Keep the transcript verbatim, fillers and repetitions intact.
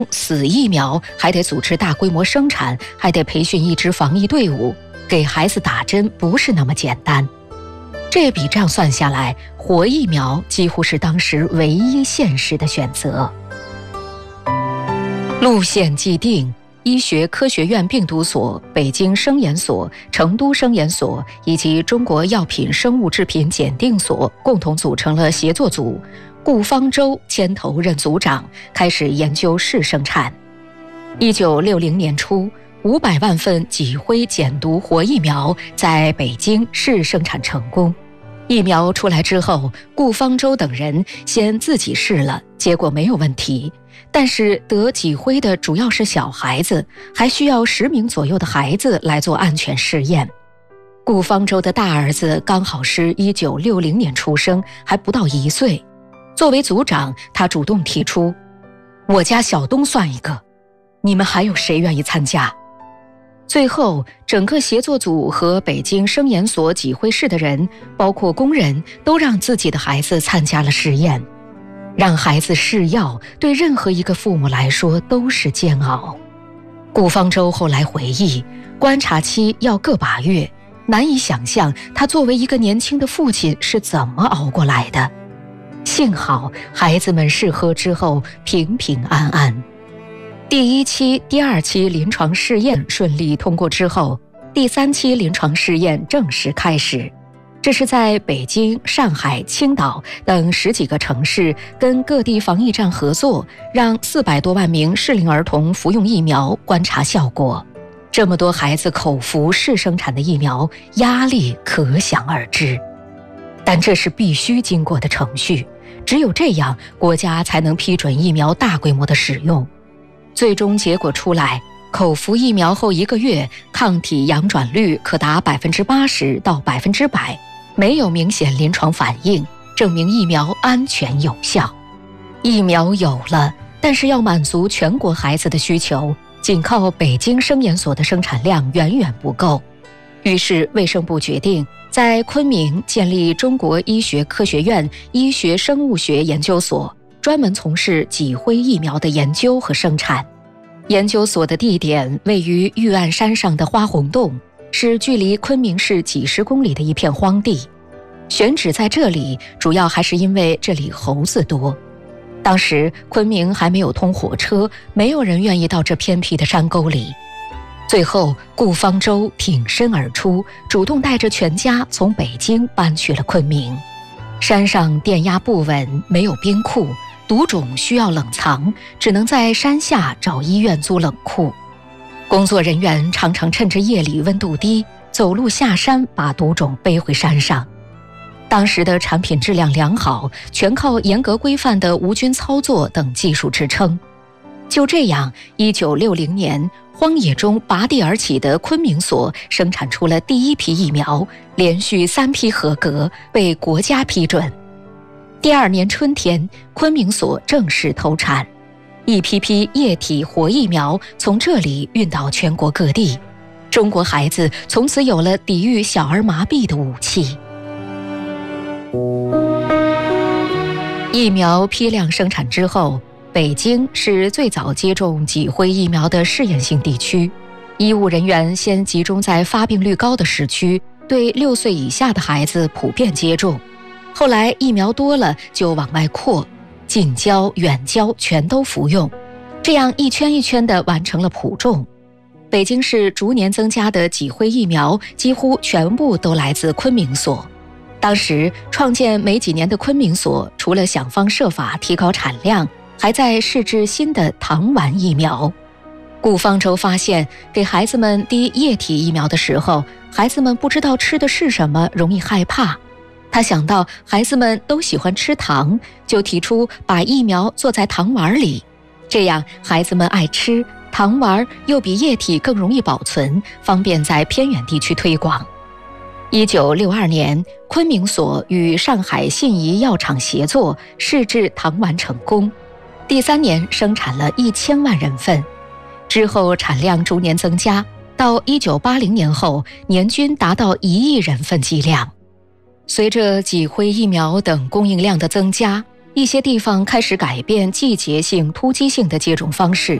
死疫苗，还得组织大规模生产，还得培训一支防疫队伍，给孩子打针不是那么简单。这笔账算下来，活疫苗几乎是当时唯一现实的选择。路线既定，医学科学院病毒所、北京生研所、成都生研所以及中国药品生物制品检定所共同组成了协作组，顾方舟牵头任组长，开始研究试生产。一九六零年初，五百万份己辉减毒活疫苗在北京试生产成功。疫苗出来之后，顾方舟等人先自己试了，结果没有问题。但是得己辉的主要是小孩子，还需要十名左右的孩子来做安全试验。顾方舟的大儿子刚好是一九六零年出生，还不到一岁。作为组长，他主动提出：“我家小东算一个，你们还有谁愿意参加？”最后，整个协作组和北京生研所己辉室的人，包括工人，都让自己的孩子参加了试验。让孩子试药，对任何一个父母来说都是煎熬。顾方舟后来回忆，观察期要个把月，难以想象他作为一个年轻的父亲是怎么熬过来的。幸好孩子们试喝之后平平安安。第一期、第二期临床试验顺利通过之后，第三期临床试验正式开始。这是在北京、上海、青岛等十几个城市跟各地防疫站合作，让四百多万名适龄儿童服用疫苗，观察效果。这么多孩子口服试生产的疫苗，压力可想而知。但这是必须经过的程序，只有这样，国家才能批准疫苗大规模的使用。最终结果出来，口服疫苗后一个月，抗体阳转率可达百分之八十到百分之百，没有明显临床反应，证明疫苗安全有效。疫苗有了，但是要满足全国孩子的需求，仅靠北京生研所的生产量远远不够。于是卫生部决定在昆明建立中国医学科学院医学生物学研究所，专门从事己辉疫苗的研究和生产。研究所的地点位于玉案山上的花红洞，是距离昆明市几十公里的一片荒地。选址在这里，主要还是因为这里猴子多。当时昆明还没有通火车，没有人愿意到这偏僻的山沟里。最后，顾方舟挺身而出，主动带着全家从北京搬去了昆明。山上电压不稳，没有冰库，毒种需要冷藏，只能在山下找医院租冷库。工作人员常常趁着夜里温度低，走路下山把毒种背回山上。当时的产品质量良好，全靠严格规范的无菌操作等技术支撑。就这样，一九六零年，荒野中拔地而起的昆明所生产出了第一批疫苗，连续三批合格，被国家批准。第二年春天，昆明所正式投产，一批批液体活疫苗从这里运到全国各地，中国孩子从此有了抵御小儿麻痹的武器。疫苗批量生产之后，北京是最早接种己辉疫苗的试验性地区。医务人员先集中在发病率高的市区，对六岁以下的孩子普遍接种。后来疫苗多了，就往外扩，近郊、远郊全都服用，这样一圈一圈地完成了普种。北京市逐年增加的己辉疫苗，几乎全部都来自昆明所。当时创建没几年的昆明所，除了想方设法提高产量，还在试制新的糖丸疫苗。顾方舟发现，给孩子们滴液体疫苗的时候，孩子们不知道吃的是什么，容易害怕。他想到孩子们都喜欢吃糖，就提出把疫苗做在糖丸里，这样孩子们爱吃，糖丸又比液体更容易保存，方便在偏远地区推广。一九六二年，昆明所与上海信宜药厂协作，试制糖丸成功。第三年生产了一千万人份，之后产量逐年增加，到一九八零年后，年均达到一亿人份剂量。随着己辉疫苗等供应量的增加， 一些地方开始改变季节性、突击性的接种方式，